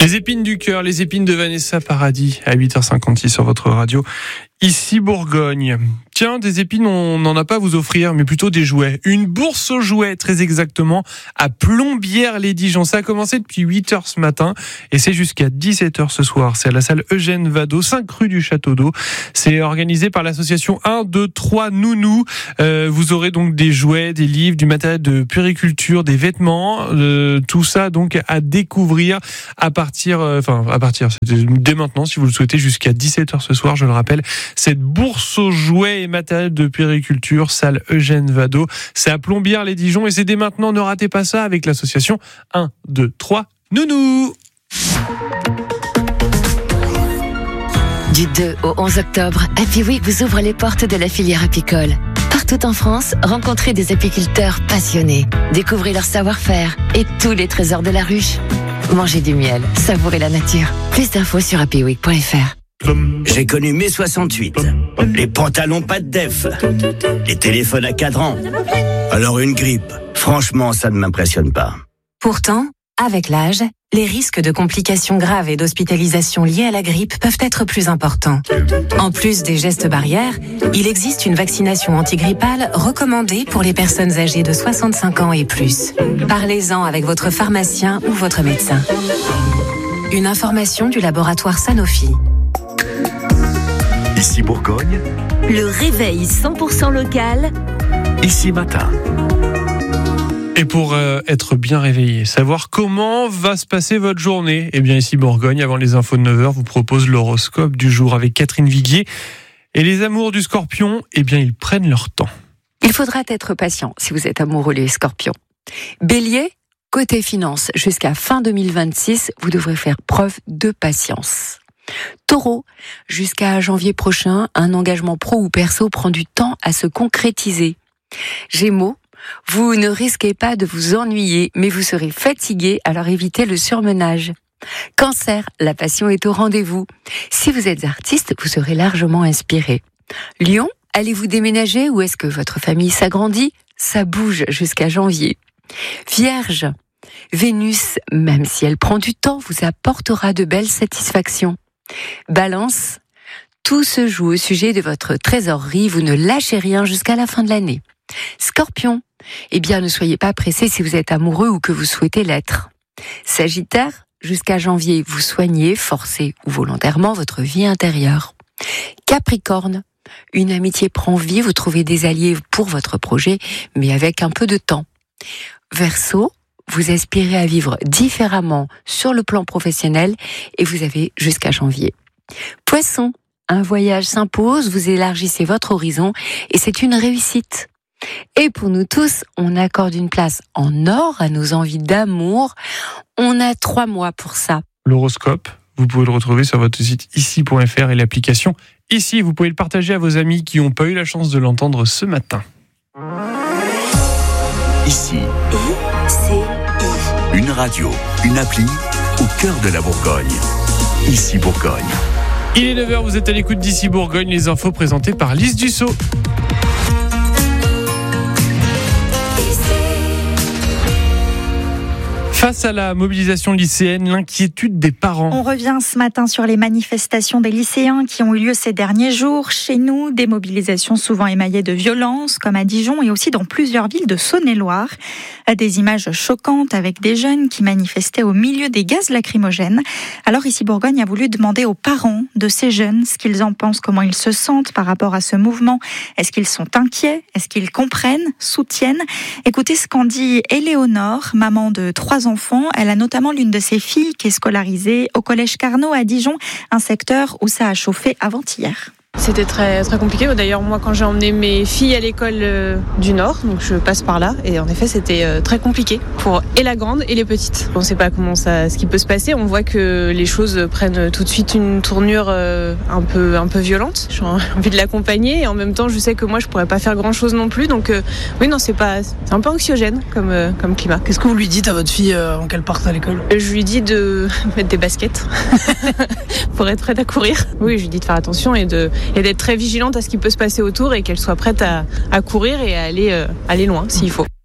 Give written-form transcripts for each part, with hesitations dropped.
Les épines du cœur, les épines de Vanessa Paradis à 8h56 sur votre radio. Ici Bourgogne. Tiens, des épines, on n'en a pas à vous offrir, mais plutôt des jouets. Une bourse aux jouets, très exactement, à Plombières-les-Dijon. Ça a commencé depuis 8h ce matin et c'est jusqu'à 17h ce soir. C'est à la salle Eugène Vadot, 5 rue du Château d'Eau. C'est organisé par l'association 1, 2, 3 Nounous. Vous aurez donc des jouets, des livres, du matériel de puériculture, des vêtements, tout ça donc à découvrir dès maintenant si vous le souhaitez, jusqu'à 17h ce soir, je le rappelle. Cette bourse aux jouets et matériel de puériculture, salle Eugène Vadot, c'est à Plombières-les-Dijon et c'est dès maintenant, ne ratez pas ça avec l'association 1, 2, 3 Nounous. Du 2 au 11 octobre, Happy Week vous ouvre les portes de la filière apicole. Partout en France, rencontrez des apiculteurs passionnés. Découvrez leur savoir-faire et tous les trésors de la ruche. Mangez du miel, savourez la nature. Plus d'infos sur happyweek.fr. J'ai connu mai 68, les pantalons pas de def, les téléphones à cadran. Alors une grippe, franchement ça ne m'impressionne pas. Pourtant, avec l'âge, les risques de complications graves et d'hospitalisation liées à la grippe peuvent être plus importants. En plus des gestes barrières, il existe une vaccination antigrippale recommandée pour les personnes âgées de 65 ans et plus. Parlez-en avec votre pharmacien ou votre médecin. Une information du laboratoire Sanofi. Ici Bourgogne, le réveil 100% local. Ici Matin. Et pour être bien réveillé, savoir comment va se passer votre journée, eh bien ici Bourgogne, avant les infos de 9h, vous propose l'horoscope du jour avec Catherine Viguier. Et les amours du Scorpion, eh bien ils prennent leur temps. Il faudra être patient si vous êtes amoureux les Scorpions. Bélier, côté finance, jusqu'à fin 2026, vous devrez faire preuve de patience. Taureau, jusqu'à janvier prochain, un engagement pro ou perso prend du temps à se concrétiser. Gémeaux, vous ne risquez pas de vous ennuyer, mais vous serez fatigué, alors évitez le surmenage. Cancer, la passion est au rendez-vous. Si vous êtes artiste, vous serez largement inspiré. Lion, allez-vous déménager ou est-ce que votre famille s'agrandit ? Ça bouge jusqu'à janvier. Vierge, Vénus, même si elle prend du temps, vous apportera de belles satisfactions. Balance, tout se joue au sujet de votre trésorerie, vous ne lâchez rien jusqu'à la fin de l'année. Scorpion, eh bien ne soyez pas pressé si vous êtes amoureux ou que vous souhaitez l'être. Sagittaire, jusqu'à janvier, vous soignez, forcez ou volontairement votre vie intérieure. Capricorne, une amitié prend vie, vous trouvez des alliés pour votre projet, mais avec un peu de temps. Verseau, vous aspirez à vivre différemment sur le plan professionnel et vous avez jusqu'à janvier. Poisson, un voyage s'impose, vous élargissez votre horizon et c'est une réussite. Et pour nous tous, on accorde une place en or à nos envies d'amour. On a 3 mois pour ça. L'horoscope, vous pouvez le retrouver sur votre site ici.fr et l'application Ici. Vous pouvez le partager à vos amis qui n'ont pas eu la chance de l'entendre ce matin. Ici. Une radio, une appli au cœur de la Bourgogne. Ici Bourgogne. Il est 9h, vous êtes à l'écoute d'Ici Bourgogne, les infos présentées par Lise Dussault. Face à la mobilisation lycéenne, l'inquiétude des parents. On revient ce matin sur les manifestations des lycéens qui ont eu lieu ces derniers jours. Chez nous, des mobilisations souvent émaillées de violence, comme à Dijon et aussi dans plusieurs villes de Saône-et-Loire. Des images choquantes avec des jeunes qui manifestaient au milieu des gaz lacrymogènes. Alors ici, Bourgogne a voulu demander aux parents de ces jeunes ce qu'ils en pensent, comment ils se sentent par rapport à ce mouvement. Est-ce qu'ils sont inquiets ? Est-ce qu'ils comprennent, soutiennent ? Écoutez ce qu'en dit Éléonore, maman de 3 enfants. Elle a notamment l'une de ses filles qui est scolarisée au collège Carnot à Dijon, un secteur où ça a chauffé avant-hier. C'était très, très compliqué. D'ailleurs, moi, quand j'ai emmené mes filles à l'école du Nord, donc je passe par là, et en effet, c'était très compliqué pour et la grande et les petites. On ne sait pas ce qui peut se passer. On voit que les choses prennent tout de suite une tournure un peu violente. J'ai envie de l'accompagner et en même temps, je sais que moi, je pourrais pas faire grand-chose non plus. Donc, oui, non, c'est un peu anxiogène comme climat. Qu'est-ce que vous lui dites à votre fille avant qu'elle parte à l'école ? Je lui dis de mettre des baskets pour être prête à courir. Oui, je lui dis de faire attention et d'être très vigilante à ce qui peut se passer autour et qu'elle soit prête à courir et à aller loin s'il faut.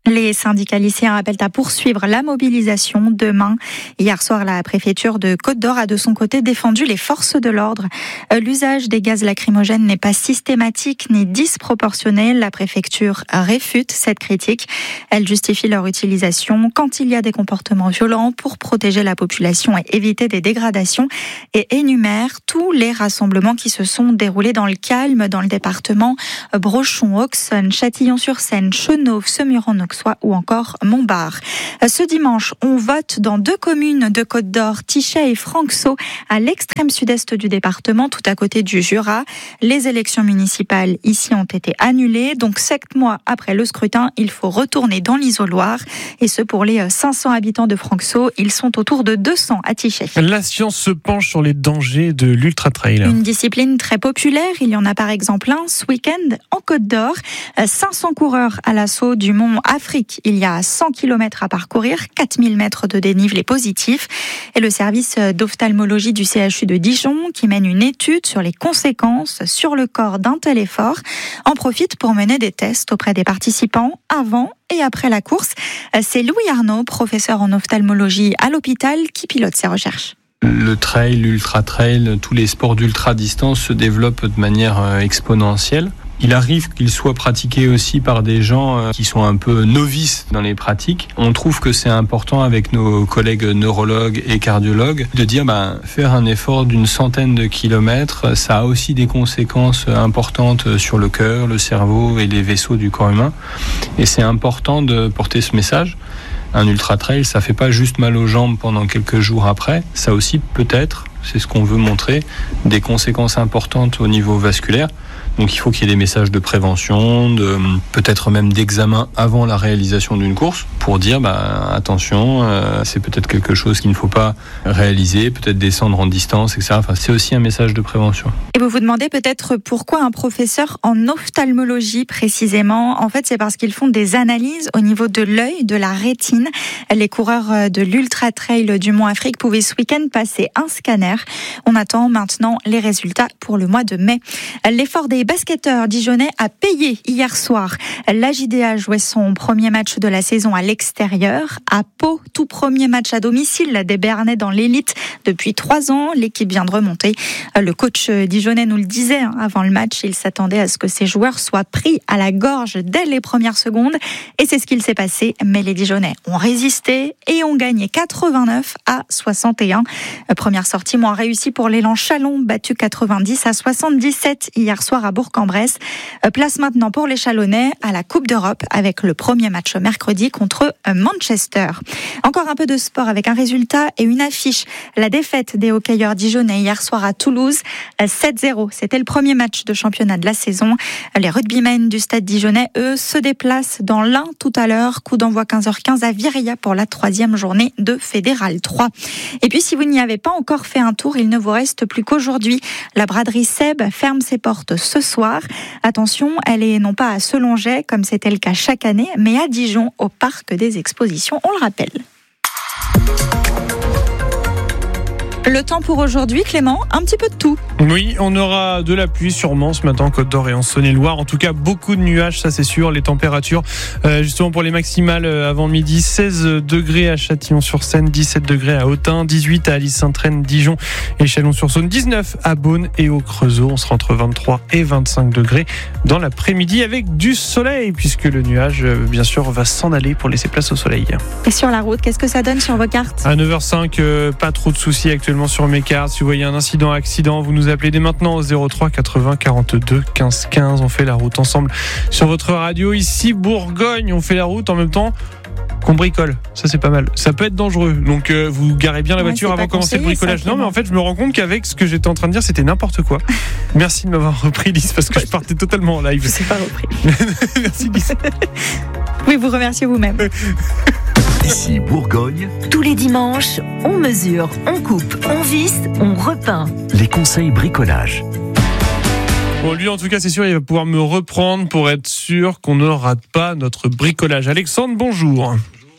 Les syndicats lycéens appellent à poursuivre la mobilisation demain. Hier soir, la préfecture de Côte-d'Or a de son côté défendu les forces de l'ordre. L'usage des gaz lacrymogènes n'est pas systématique ni disproportionné. La préfecture réfute cette critique. Elle justifie leur utilisation quand il y a des comportements violents pour protéger la population et éviter des dégradations, et énumère tous les rassemblements qui se sont déroulés dans le calme dans le département: Brochon, Auxonne, Châtillon-sur-Seine, Chenauve, Semuran-Auxois ou encore Montbard. Ce dimanche, on vote dans 2 communes de Côte-d'Or, Tichet et Franxau, à l'extrême sud-est du département, tout à côté du Jura. Les élections municipales ici ont été annulées, donc 7 mois après le scrutin, il faut retourner dans l'isoloir. Et ce, pour les 500 habitants de Franxau, ils sont autour de 200 à Tichet. La science se penche sur les dangers de l'ultra-trail. Une discipline très populaire. Il y en a par exemple un ce week-end en Côte-d'Or. 500 coureurs à l'assaut du mont Afrique. Il y a 100 km à parcourir, 4000 mètres de dénivelé positif. Et le service d'ophtalmologie du CHU de Dijon, qui mène une étude sur les conséquences sur le corps d'un tel effort, en profite pour mener des tests auprès des participants avant et après la course. C'est Louis Arnaud, professeur en ophtalmologie à l'hôpital, qui pilote ces recherches. Le trail, l'ultra-trail, tous les sports d'ultra-distance se développent de manière exponentielle. Il arrive qu'il soit pratiqué aussi par des gens qui sont un peu novices dans les pratiques. On trouve que c'est important avec nos collègues neurologues et cardiologues de dire faire un effort d'une centaine de kilomètres, ça a aussi des conséquences importantes sur le cœur, le cerveau et les vaisseaux du corps humain. Et c'est important de porter ce message. Un ultra-trail, ça fait pas juste mal aux jambes pendant quelques jours après, ça aussi peut-être, c'est ce qu'on veut montrer, des conséquences importantes au niveau vasculaire. Donc il faut qu'il y ait des messages de prévention, peut-être même d'examen avant la réalisation d'une course, pour dire attention, c'est peut-être quelque chose qu'il ne faut pas réaliser, peut-être descendre en distance, etc. Enfin, c'est aussi un message de prévention. Et vous vous demandez peut-être pourquoi un professeur en ophtalmologie précisément. En fait, c'est parce qu'ils font des analyses au niveau de l'œil, de la rétine. Les coureurs de l'Ultra-Trail du Mont Afrique pouvaient ce week-end passer un scanner. On attend maintenant les résultats pour le mois de mai. L'effort des basketteurs dijonnais a payé hier soir. La JDA jouait son premier match de la saison à l'extérieur, à Pau. Tout premier match à domicile des Béarnais dans l'élite depuis 3 ans. L'équipe vient de remonter. Le coach dijonnais nous le disait avant le match. Il s'attendait à ce que ses joueurs soient pris à la gorge dès les premières secondes. Et c'est ce qu'il s'est passé. Mais les Dijonnais ont résisté et ont gagné 89-61. Première sortie moins réussie pour l'élan Chalon, battu 90-77 hier soir à Bourg-en-Bresse. Place maintenant pour les Chalonnais à la Coupe d'Europe avec le premier match mercredi contre Manchester. Encore un peu de sport avec un résultat et une affiche. La défaite des hockeyeurs dijonnais hier soir à Toulouse, 7-0. C'était le premier match de championnat de la saison. Les rugbymen du stade dijonnais, eux, se déplacent dans l'Ain tout à l'heure. Coup d'envoi 15h15 à Viria pour la 3e journée de Fédéral 3. Et puis si vous n'y avez pas encore fait un tour, il ne vous reste plus qu'aujourd'hui. La braderie Seb ferme ses portes ce soir. Attention, elle est non pas à Selonget, comme c'était le cas chaque année, mais à Dijon, au parc des expositions, on le rappelle. Le temps pour aujourd'hui, Clément, un petit peu de tout. Oui, on aura de la pluie sûrement ce matin en Côte-d'Or et en Saône-et-Loire. En tout cas, beaucoup de nuages, ça c'est sûr. Les températures, justement pour les maximales avant midi, 16 degrés à Châtillon-sur-Seine, 17 degrés à Autun, 18 à Alix-Sainte-Reine, Dijon et Chalon-sur-Saône, 19 à Beaune et au Creusot. On sera entre 23 et 25 degrés dans l'après-midi avec du soleil, puisque le nuage, bien sûr, va s'en aller pour laisser place au soleil. Et sur la route, qu'est-ce que ça donne sur vos cartes ? À 9h05, pas trop de soucis actuellement sur mes cartes. Si vous voyez un accident, vous nous appelez dès maintenant au 03 80 42 15 15. On fait la route ensemble sur votre radio. Ici, Bourgogne, on fait la route en même temps qu'on bricole. Ça, c'est pas mal. Ça peut être dangereux. Donc, vous garez bien la voiture avant de commencer le bricolage. Non, mais en fait, je me rends compte qu'avec ce que j'étais en train de dire, c'était n'importe quoi. Merci de m'avoir repris, Lise, parce que je partais totalement en live. Je ne sais pas repris. Merci, Lise. Oui, vous remerciez vous-même. Ici Bourgogne, Tous les dimanches, on mesure, on coupe, on visse, on repeint. les conseils bricolage. Bon, lui, en tout cas, c'est sûr, il va pouvoir me reprendre pour être sûr qu'on ne rate pas notre bricolage. Alexandre, bonjour.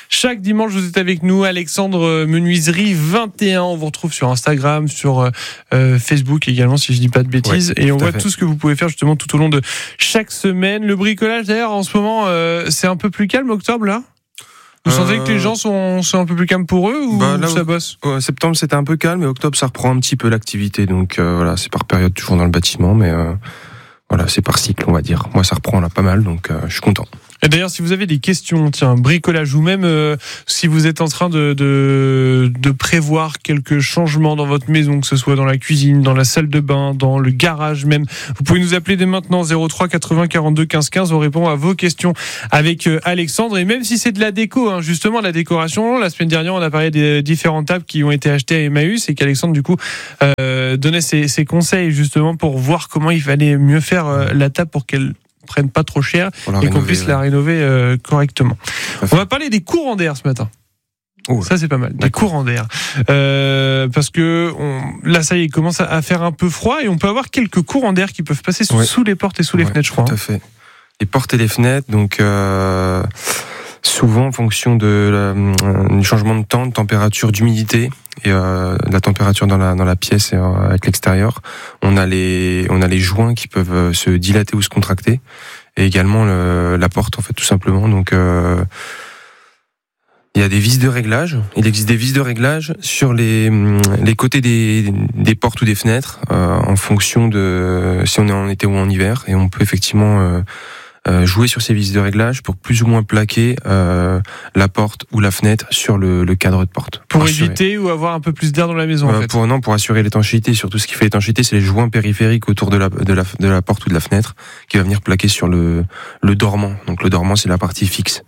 Chaque dimanche, vous êtes avec nous, Alexandre Menuiserie 21. On vous retrouve sur Instagram, sur Facebook également, si je dis pas de bêtises. Et on voit tout ce que vous pouvez faire justement tout au long de chaque semaine. Le bricolage, d'ailleurs, en ce moment, c'est un peu plus calme, octobre, là ? Vous sentez que les gens sont un peu plus calmes pour eux ou là, ça bosse ? Septembre, c'était un peu calme, et octobre, ça reprend un petit peu l'activité. Donc voilà, c'est par période, toujours dans le bâtiment, mais voilà, c'est par cycle, on va dire. Moi, ça reprend là pas mal, donc je suis content. Et d'ailleurs, si vous avez des questions, bricolage, ou même si vous êtes en train de prévoir quelques changements dans votre maison, que ce soit dans la cuisine, dans la salle de bain, dans le garage même, vous pouvez nous appeler dès maintenant 03 80 42 15 15. On répond à vos questions avec Alexandre. Et même si c'est de la déco, justement, la décoration, la semaine dernière, on a parlé des différentes tables qui ont été achetées à Emmaüs et qu'Alexandre, du coup, donnait ses conseils justement pour voir comment il fallait mieux faire la table pour qu'elle prenne pas trop cher et qu'on puisse la rénover correctement. On va parler des courants d'air ce matin. Ça c'est pas mal, des courants d'air. Parce que là ça y est, il commence à faire un peu froid et on peut avoir quelques courants d'air qui peuvent passer sous les portes et sous les fenêtres, je crois. Tout à fait. Les portes et les fenêtres, donc souvent en fonction du changement de temps, de température, d'humidité et de la température dans la pièce et avec l'extérieur, on a les joints qui peuvent se dilater ou se contracter, et également la porte en fait, tout simplement. Donc il y a des vis de réglage. Il existe des vis de réglage sur les côtés des portes ou des fenêtres en fonction de si on est en été ou en hiver, et on peut effectivement jouer sur ces vis de réglage pour plus ou moins plaquer la porte ou la fenêtre sur le cadre de porte. Pour éviter ou avoir un peu plus d'air dans la maison, en fait. Pour assurer l'étanchéité. Surtout ce qui fait l'étanchéité, c'est les joints périphériques autour de la porte ou de la fenêtre qui va venir plaquer sur le dormant. Donc le dormant, c'est la partie fixe.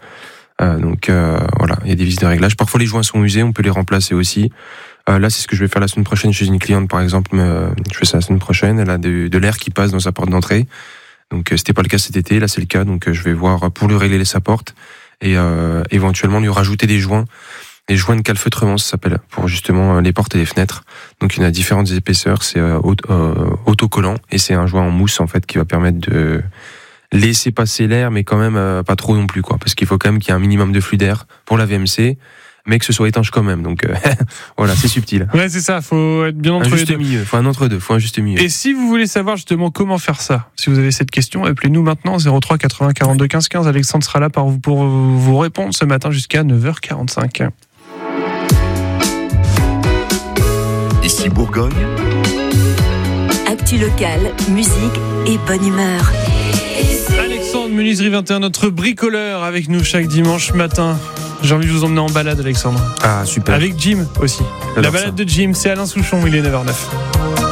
Voilà, il y a des vis de réglage. Parfois les joints sont usés, on peut les remplacer aussi. Là, c'est ce que je vais faire la semaine prochaine chez une cliente, par exemple. Je fais ça la semaine prochaine. Elle a de l'air qui passe dans sa porte d'entrée. Donc c'était pas le cas cet été, là c'est le cas, donc je vais voir pour lui régler sa porte et éventuellement lui rajouter des joints de calfeutrement, ça s'appelle, pour justement les portes et les fenêtres. Donc il y en a différentes épaisseurs, c'est autocollant, et c'est un joint en mousse en fait qui va permettre de laisser passer l'air, mais quand même pas trop non plus, quoi, parce qu'il faut quand même qu'il y ait un minimum de flux d'air pour la VMC, mais que ce soit étanche quand même. Donc voilà, c'est subtil. Ouais, c'est ça, faut être bien entre les deux. Faut un entre-deux, faut un juste milieu. Et si vous voulez savoir justement comment faire ça, si vous avez cette question, appelez-nous maintenant 03 80 42 15 15. Alexandre sera là pour vous répondre ce matin jusqu'à 9h45. Ici Bourgogne. Actu locale, musique et bonne humeur. Alexandre Menuiserie 21, notre bricoleur avec nous chaque dimanche matin. J'ai envie de vous emmener en balade, Alexandre. Ah, super. Avec Jim aussi. La balade de Jim, c'est Alain Souchon, il est 9h09.